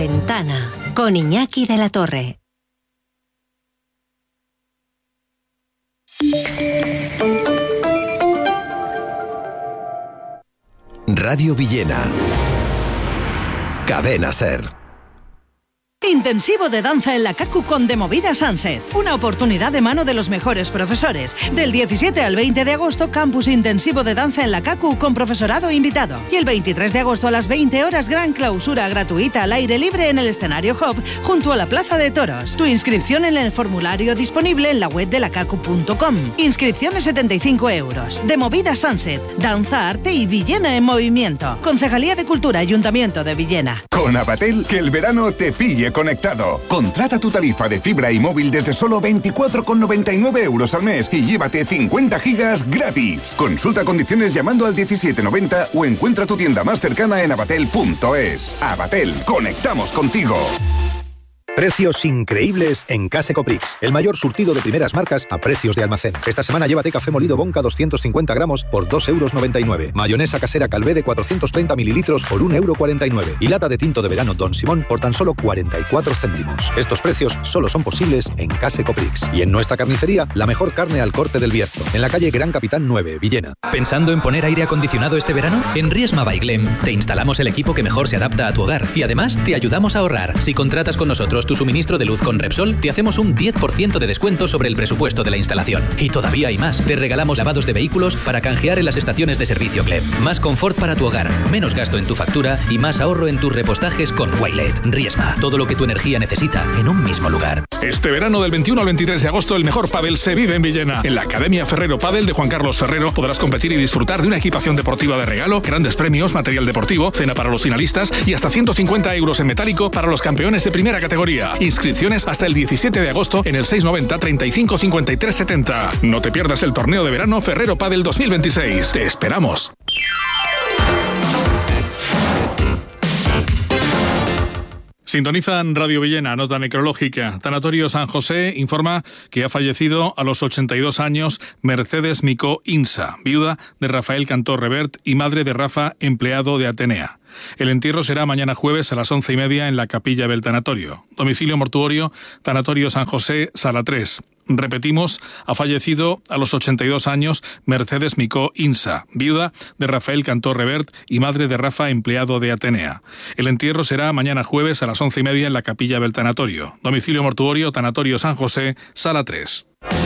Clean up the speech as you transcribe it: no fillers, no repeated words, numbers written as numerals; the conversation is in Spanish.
Ventana, con Iñaki de la Torre. Radio Villena. Cadena SER. Intensivo de danza en la CACU con The Movida Sunset. Una oportunidad de mano de los mejores profesores. Del 17 al 20 de agosto, campus intensivo de danza en la CACU con profesorado invitado. Y el 23 de agosto a las 20 horas, gran clausura gratuita al aire libre en el escenario Hub, junto a la Plaza de Toros. Tu inscripción en el formulario disponible en la web de lacacu.com. Inscripciones 75 euros. The Movida Sunset. Danza, arte y Villena en movimiento. Concejalía de Cultura, Ayuntamiento de Villena. Con Avatel, que el verano te pille conectado. Contrata tu tarifa de fibra y móvil desde solo 24,99 euros al mes y llévate 50 gigas gratis. Consulta condiciones llamando al 1790 o encuentra tu tienda más cercana en avatel.es. Avatel, conectamos contigo. Precios increíbles en Case Coprix. El mayor surtido de primeras marcas a precios de almacén. Esta semana llévate café molido Bonca 250 gramos por 2,99 euros. Mayonesa casera Calvé de 430 mililitros por 1,49 euros. Y lata de tinto de verano Don Simón por tan solo 44 céntimos. Estos precios solo son posibles en Case Coprix. Y en nuestra carnicería, la mejor carne al corte del Bierzo. En la calle Gran Capitán 9, Villena. ¿Pensando en poner aire acondicionado este verano? En Riesma by Glem te instalamos el equipo que mejor se adapta a tu hogar. Y además te ayudamos a ahorrar. Si contratas con nosotros tu suministro de luz con Repsol, te hacemos un 10% de descuento sobre el presupuesto de la instalación. Y todavía hay más. Te regalamos lavados de vehículos para canjear en las estaciones de servicio Glem. Más confort para tu hogar, menos gasto en tu factura y más ahorro en tus repostajes con Wilet. Riesma, todo lo que tu energía necesita en un mismo lugar. Este verano del 21 al 23 de agosto el mejor pádel se vive en Villena. En la Academia Ferrero Pádel de Juan Carlos Ferrero podrás competir y disfrutar de una equipación deportiva de regalo, grandes premios, material deportivo, cena para los finalistas y hasta 150 euros en metálico para los campeones de primera categoría. Inscripciones hasta el 17 de agosto en el 690 35 53 70. No te pierdas el torneo de verano Ferrero Pádel 2026. Te esperamos. Sintonizan Radio Villena, nota necrológica. Tanatorio San José informa que ha fallecido a los 82 años Mercedes Micó Insa, viuda de Rafael Cantor Revert y madre de Rafa, empleado de Atenea. El entierro será mañana jueves a las 11:30 en la capilla del tanatorio. Domicilio mortuorio, Tanatorio San José, Sala 3. Repetimos, ha fallecido a los 82 años Mercedes Micó Insa, viuda de Rafael Cantor Revert y madre de Rafa, empleado de Atenea. El entierro será mañana jueves a las 11:30 en la capilla del tanatorio. Domicilio mortuorio, Tanatorio San José, Sala 3.